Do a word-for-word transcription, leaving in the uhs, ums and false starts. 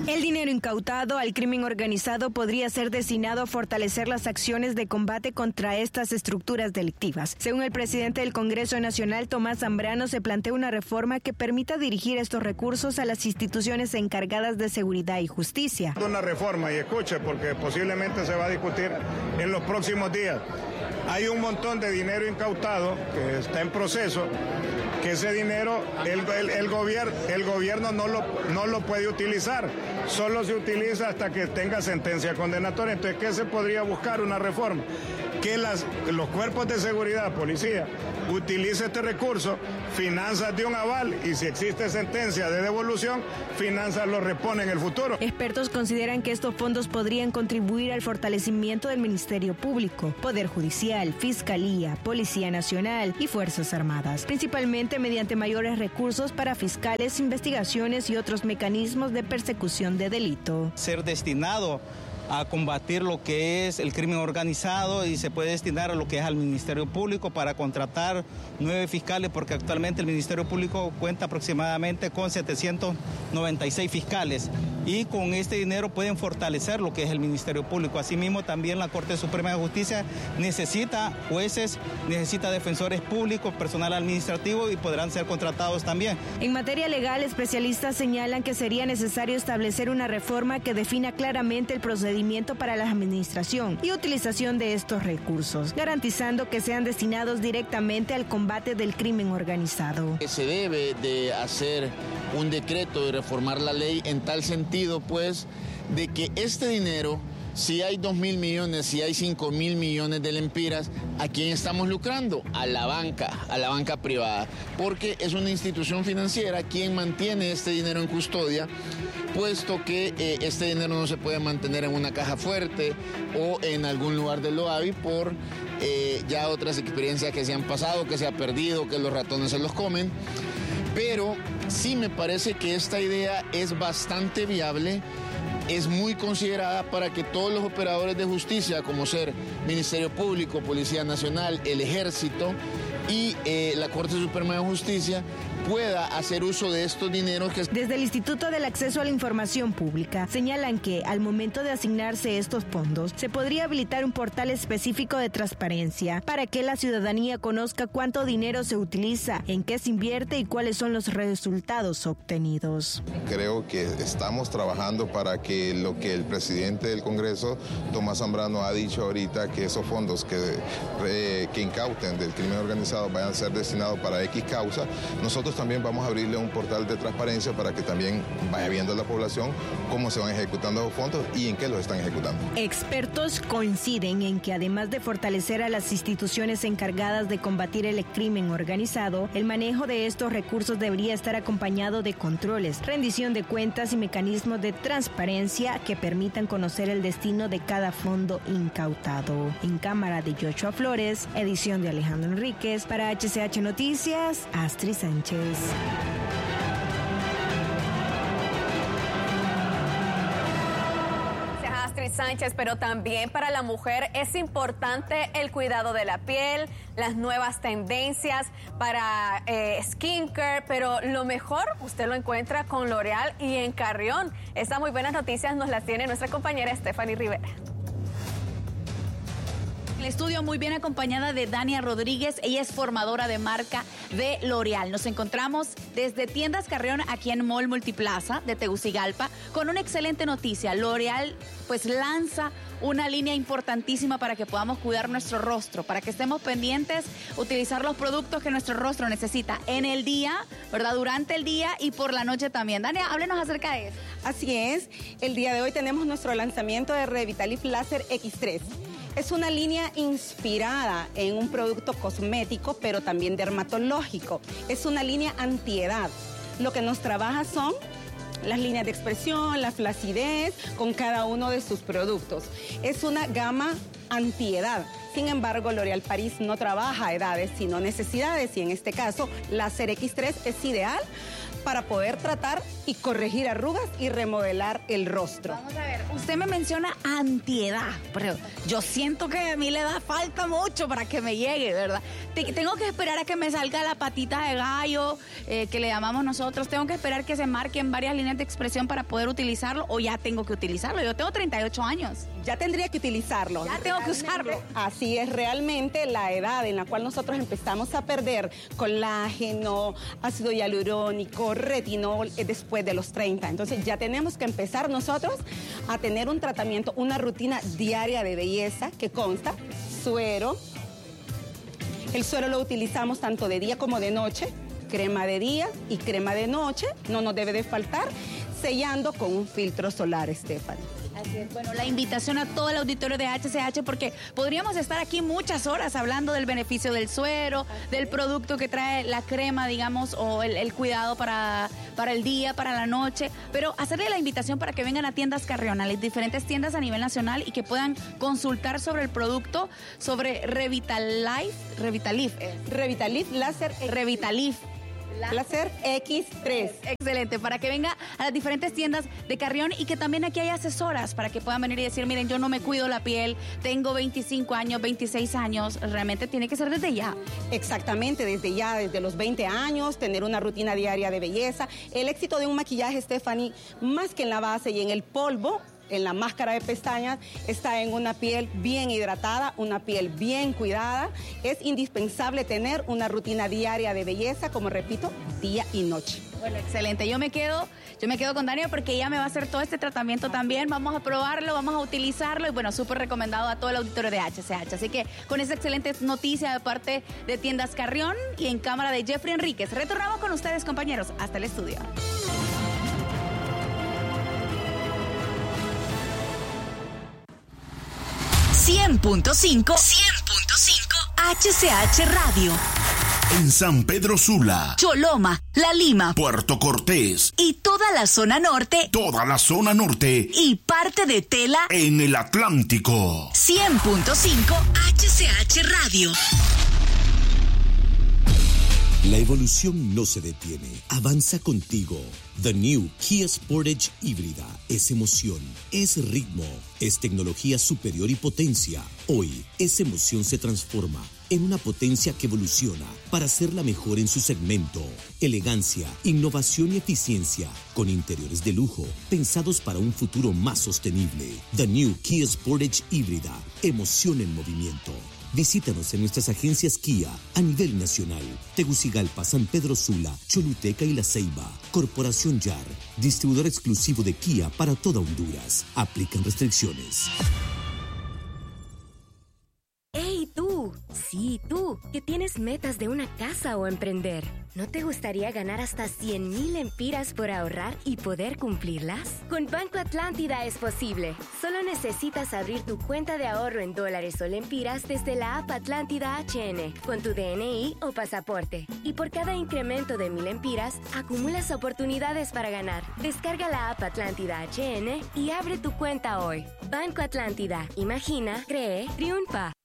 El dinero incautado al crimen organizado podría ser destinado a fortalecer las acciones de combate contra estas estructuras delictivas. Según el presidente del Congreso Nacional, Tomás Zambrano, se plantea una reforma que permita dirigir estos recursos a las instituciones encargadas de seguridad y justicia. Una reforma, y escuche, porque posiblemente se va a discutir en los próximos días. Hay un montón de dinero incautado que está en proceso, que ese dinero el, el, el, gobier, el gobierno no lo, no lo puede utilizar, solo se utiliza hasta que tenga sentencia condenatoria. Entonces, ¿qué se podría buscar? Una reforma, que las, los cuerpos de seguridad, policía, utilice este recurso, finanzas de un aval, y si existe sentencia de devolución, finanzas lo repone en el futuro. Expertos consideran que estos fondos podrían contribuir al fortalecimiento del Ministerio Público, Poder Judicial, Fiscalía, Policía Nacional y Fuerzas Armadas, principalmente mediante mayores recursos para fiscales, investigaciones y otros mecanismos de persecución de delito. Ser destinado a combatir lo que es el crimen organizado, y se puede destinar a lo que es al Ministerio Público para contratar nueve fiscales, porque actualmente el Ministerio Público cuenta aproximadamente con setecientos noventa y seis fiscales, y con este dinero pueden fortalecer lo que es el Ministerio Público. Asimismo, también la Corte Suprema de Justicia necesita jueces, necesita defensores públicos, personal administrativo, y podrán ser contratados también. En materia legal, especialistas señalan que sería necesario establecer una reforma que defina claramente el procedimiento para la administración y utilización de estos recursos, garantizando que sean destinados directamente al combate del crimen organizado. Se debe de hacer un decreto de reformar la ley en tal sentido, pues, de que este dinero, si hay dos mil millones, si hay cinco mil millones de lempiras, ¿a quién estamos lucrando? A la banca, a la banca privada, porque es una institución financiera quien mantiene este dinero en custodia, puesto que eh, este dinero no se puede mantener en una caja fuerte o en algún lugar del OAVI por eh, ya otras experiencias que se han pasado, que se ha perdido, que los ratones se los comen. Pero sí me parece que esta idea es bastante viable, es muy considerada para que todos los operadores de justicia, como ser Ministerio Público, Policía Nacional, el Ejército y eh, la Corte Suprema de Justicia, pueda hacer uso de estos dineros. Que... Desde el Instituto del Acceso a la Información Pública señalan que al momento de asignarse estos fondos se podría habilitar un portal específico de transparencia para que la ciudadanía conozca cuánto dinero se utiliza, en qué se invierte y cuáles son los resultados obtenidos. Creo que estamos trabajando para que lo que el presidente del Congreso, Tomás Zambrano, ha dicho ahorita, que esos fondos que, eh, que incauten del crimen organizado vayan a ser destinados para X causa. Nosotros también vamos a abrirle un portal de transparencia para que también vaya viendo la población cómo se van ejecutando los fondos y en qué los están ejecutando. Expertos coinciden en que además de fortalecer a las instituciones encargadas de combatir el crimen organizado, el manejo de estos recursos debería estar acompañado de controles, rendición de cuentas y mecanismos de transparencia que permitan conocer el destino de cada fondo incautado. En cámara de Joshua Flores, edición de Alejandro Enríquez, para H C H Noticias, Astrid Sánchez. Astrid Sánchez, pero también para la mujer es importante el cuidado de la piel, las nuevas tendencias para eh, skincare, pero lo mejor usted lo encuentra con L'Oreal y en Carrión. Estas muy buenas noticias nos las tiene nuestra compañera Stephanie Rivera. El estudio muy bien acompañada de Dania Rodríguez, ella es formadora de marca de L'Oreal. Nos encontramos desde Tiendas Carrión aquí en Mall Multiplaza de Tegucigalpa con una excelente noticia. L'Oreal pues lanza una línea importantísima para que podamos cuidar nuestro rostro, para que estemos pendientes, utilizar los productos que nuestro rostro necesita en el día, ¿verdad? Durante el día y por la noche también. Dania, háblenos acerca de eso. Así es, el día de hoy tenemos nuestro lanzamiento de Revitalift Laser equis tres. Es una línea inspirada en un producto cosmético, pero también dermatológico. Es una línea antiedad. Lo que nos trabaja son las líneas de expresión, la flacidez, con cada uno de sus productos. Es una gama antiedad. Sin embargo, L'Oréal Paris no trabaja a edades, sino necesidades, y en este caso, Láser equis tres es ideal para poder tratar y corregir arrugas y remodelar el rostro. Vamos a ver, usted me menciona antiedad, pero yo siento que a mí le da falta mucho para que me llegue, ¿verdad? Te, tengo que esperar a que me salga la patita de gallo, eh, que le llamamos nosotros, tengo que esperar que se marquen varias líneas de expresión para poder utilizarlo, o ya tengo que utilizarlo. Yo tengo treinta y ocho años. Ya tendría que utilizarlo. Ya tengo que usarlo. Así es, realmente la edad en la cual nosotros empezamos a perder colágeno, ácido hialurónico, retinol, es después de los treinta. Entonces ya tenemos que empezar nosotros a tener un tratamiento, una rutina diaria de belleza que consta suero. El suero lo utilizamos tanto de día como de noche, crema de día y crema de noche, no nos debe de faltar, sellando con un filtro solar, Stephanie. Así es, bueno, la invitación a todo el auditorio de H C H, porque podríamos estar aquí muchas horas hablando del beneficio del suero, del producto que trae la crema, digamos, o el, el cuidado para, para el día, para la noche, pero hacerle la invitación para que vengan a Tiendas Carrión, a las diferentes tiendas a nivel nacional, y que puedan consultar sobre el producto, sobre Revitalife, Revitalife, Revitalife Láser Revitalife. Láser equis tres. Excelente, para que venga a las diferentes tiendas de Carrión, y que también aquí hay asesoras para que puedan venir y decir, miren, yo no me cuido la piel, tengo veinticinco años, veintiséis años, realmente tiene que ser desde ya. Exactamente, desde ya, desde los veinte años, tener una rutina diaria de belleza. El éxito de un maquillaje, Stephanie, más que en la base y en el polvo, en la máscara de pestañas, está en una piel bien hidratada, una piel bien cuidada. Es indispensable tener una rutina diaria de belleza, como repito, día y noche. Bueno, excelente. Yo me quedo, yo me quedo con Dania, porque ella me va a hacer todo este tratamiento también. Vamos a probarlo, vamos a utilizarlo, y bueno, súper recomendado a todo el auditorio de H C H. Así que con esa excelente noticia de parte de Tiendas Carrión y en cámara de Jeffrey Enríquez, retornamos con ustedes, compañeros, hasta el estudio. cien punto cinco cien punto cinco H C H Radio. En San Pedro Sula, Choloma, La Lima, Puerto Cortés y toda la zona norte, toda la zona norte y parte de Tela en el Atlántico. cien punto cinco H C H Radio. La evolución no se detiene, avanza contigo. The New Kia Sportage híbrida es emoción, es ritmo, es tecnología superior y potencia. Hoy, esa emoción se transforma en una potencia que evoluciona para ser la mejor en su segmento. Elegancia, innovación y eficiencia, con interiores de lujo, pensados para un futuro más sostenible. The New Kia Sportage híbrida, emoción en movimiento. Visítanos en nuestras agencias Kia a nivel nacional. Tegucigalpa, San Pedro Sula, Choluteca y La Ceiba. Corporación Yar, distribuidor exclusivo de Kia para toda Honduras. Aplican restricciones. ¡Hey, tú! Sí, tú, que tienes metas de una casa o emprender. ¿No te gustaría ganar hasta cien mil lempiras por ahorrar y poder cumplirlas? Con Banco Atlántida es posible. Solo necesitas abrir tu cuenta de ahorro en dólares o lempiras desde la app Atlántida H N con tu D N I o pasaporte. Y por cada incremento de mil lempiras, acumulas oportunidades para ganar. Descarga la app Atlántida H N y abre tu cuenta hoy. Banco Atlántida. Imagina, cree, triunfa.